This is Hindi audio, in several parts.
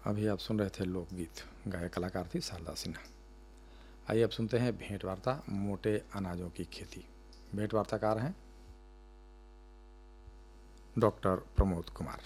अभी आप सुन रहे थे लोकगीत, गायक कलाकार थी शारदा सिन्हा। आइए अब सुनते हैं भेंट वार्ता मोटे अनाजों की खेती। भेंट वार्ताकार हैं डॉक्टर प्रमोद कुमार।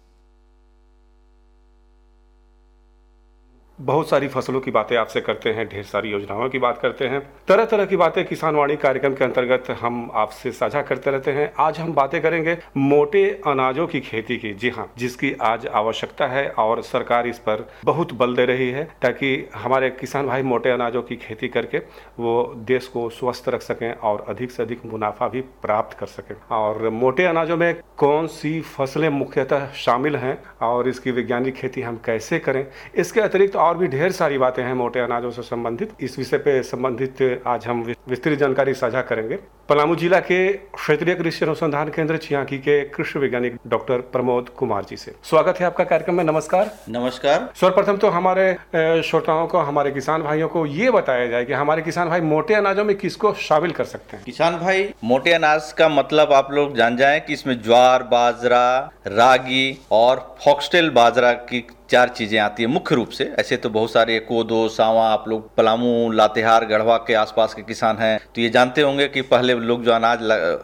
बहुत सारी फसलों की बातें आपसे करते हैं, ढेर सारी योजनाओं की बात करते हैं, तरह तरह की बातें किसान वाणी कार्यक्रम के अंतर्गत हम आपसे साझा करते रहते हैं। आज हम बातें करेंगे मोटे अनाजों की खेती की। जी हाँ, जिसकी आज आवश्यकता है और सरकार इस पर बहुत बल दे रही है ताकि हमारे किसान भाई मोटे अनाजों की खेती करके वो देश को स्वस्थ रख सकें और अधिक से अधिक मुनाफा भी प्राप्त कर सकें। और मोटे अनाजों में कौन सी फसलें मुख्यतः शामिल हैं और इसकी वैज्ञानिक खेती हम कैसे करें, इसके अतिरिक्त और भी ढेर सारी बातें हैं मोटे अनाजों से संबंधित। इस विषय पे संबंधित आज हम विस्तृत जानकारी साझा करेंगे पलामू जिला के क्षेत्रीय कृषि अनुसंधान केंद्र चियांकी के कृषि वैज्ञानिक डॉक्टर प्रमोद कुमार जी से। स्वागत है आपका कार्यक्रम में। नमस्कार। नमस्कार। सर्वप्रथम तो हमारे श्रोताओं को, हमारे किसान भाइयों को ये बताया जाए कि हमारे किसान भाई मोटे अनाजों में किसको शामिल कर सकते हैं। किसान भाई मोटे अनाज का मतलब आप लोग जान जाएं कि इसमें ज्वार, बाजरा, रागी और फॉक्सटेल बाजरा की 4 चीजें आती है मुख्य रूप से। ऐसे तो बहुत सारे कोदो, सावा, आप लोग पलामू, लातेहार, गढ़वा के आसपास के किसान हैं तो ये जानते होंगे कि पहले लोग जो अनाज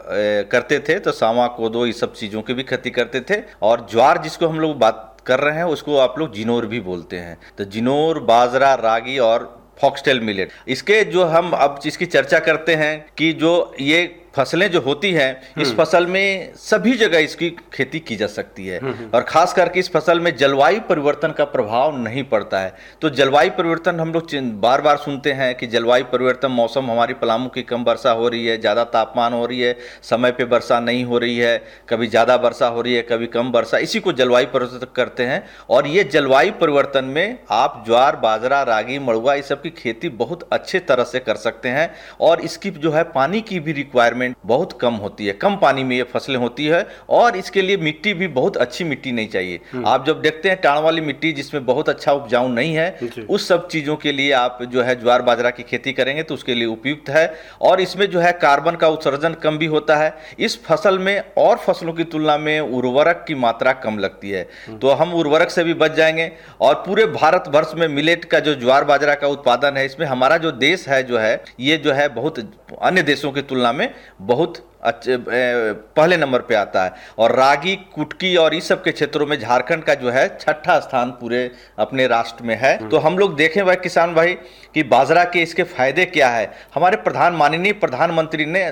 करते थे तो सावा, कोदो, ये सब चीजों की भी खेती करते थे। और ज्वार जिसको हम लोग बात कर रहे हैं उसको आप लोग जिनोर भी बोलते हैं। तो जिनोर, बाजरा, रागी और फॉक्सटेल मिलेट, इसके जो हम अब इसकी चर्चा करते हैं कि जो ये फसलें जो होती हैं इस फसल में सभी जगह इसकी खेती की जा सकती है और खास करके इस फसल में जलवायु परिवर्तन का प्रभाव नहीं पड़ता है। तो जलवायु परिवर्तन हम लोग बार बार सुनते हैं कि जलवायु परिवर्तन, मौसम हमारी पलामू की कम वर्षा हो रही है, ज़्यादा तापमान हो रही है, समय पे वर्षा नहीं हो रही है, कभी ज़्यादा वर्षा हो रही है, कभी कम वर्षा, इसी को जलवायु परिवर्तन करते हैं। और ये जलवायु परिवर्तन में आप ज्वार, बाजरा, रागी, मड़ुआ इस सब की खेती बहुत अच्छे तरह से कर सकते हैं। और इसकी जो है पानी की भी रिक्वायरमेंट बहुत कम होती है, कम पानी में ये फसलें होती है और इसके लिए मिट्टी भी बहुत अच्छी मिट्टी नहीं चाहिए। आप जब देखते हैं टाण वाली मिट्टी जिसमें बहुत अच्छा उपजाऊ नहीं है, उस सब चीजों के लिए आप जो है ज्वार बाजरा की खेती करेंगे तो उसके लिए उपयुक्त है। और इसमें जो है कार्बन का उत्सर्जन कम भी होता है। इस फसल में और फसलों की तुलना में उर्वरक की मात्रा कम लगती है, तो हम उर्वरक से भी बच जाएंगे। और पूरे भारत वर्ष में मिलेट का जो ज्वार बाजरा का उत्पादन है, इसमें हमारा जो देश है जो है ये जो है बहुत अन्य देशों की तुलना में बहुत अच्छे पहले नंबर पे आता है। और रागी, कुटकी और इस सब के क्षेत्रों में झारखंड का जो है 6ठा स्थान पूरे अपने राष्ट्र में है। तो हम लोग देखें भाई किसान भाई कि बाजरा के इसके फायदे क्या है। हमारे माननीय प्रधानमंत्री ने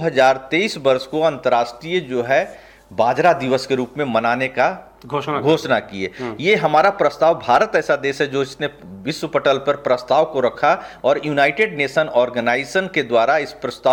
2023 वर्ष को अंतर्राष्ट्रीय जो है बाजरा दिवस के रूप में मनाने का घोषणा की है। ये हमारा प्रस्ताव, भारत ऐसा देश है जो इसने विश्व पटल पर प्रस्ताव को रखा और यूनाइटेड नेशन ऑर्गेनाइजेशन के द्वारा इस प्रस्ताव